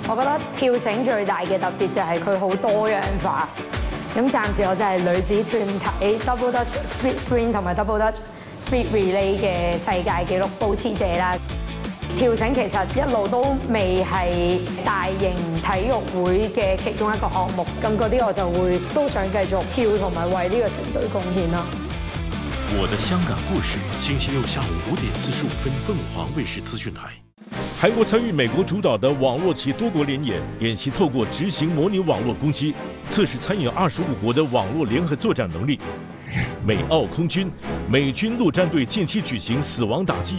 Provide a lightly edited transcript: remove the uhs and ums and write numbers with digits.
我覺得跳繩最大嘅特別就係佢好多樣化。咁暫時我就係女子團體 Double Dutch Speed Sprint 同埋 Double Dutch Speed Relay 嘅世界紀錄保持者啦。跳繩其實一路都未係大型體育會嘅其中一個項目，咁嗰啲我就會都想繼續跳同埋為呢個團隊貢獻啦。 我的香港故事，星期六下午5點45分，鳳凰衛視資訊台。 韓國參與美國主導的網絡及多國聯演，演習透過執行模擬網絡攻擊，測試參與25國的網絡聯合作戰能力。美澳空軍、美軍陸戰隊近期舉行死亡打擊